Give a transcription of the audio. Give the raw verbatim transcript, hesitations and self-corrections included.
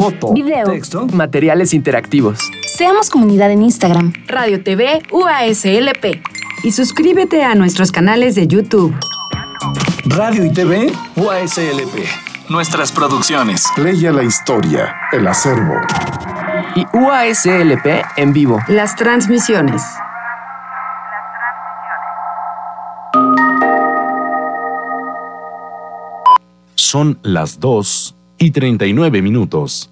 foto, video, texto, materiales interactivos. Seamos comunidad en Instagram, Radio T V U A S L P. Y suscríbete a nuestros canales de YouTube. Radio y T V U A S L P. Nuestras producciones. Leia la historia, el acervo. Y U A S L P en vivo. Las transmisiones. Son las dos y treinta y nueve minutos.